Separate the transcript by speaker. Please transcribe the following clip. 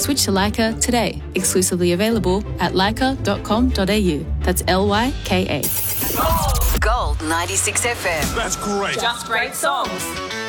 Speaker 1: Switch to Leica today. Exclusively available at leica.com.au. That's LYKA.
Speaker 2: Gold 96 FM.
Speaker 3: That's great.
Speaker 2: Just great songs.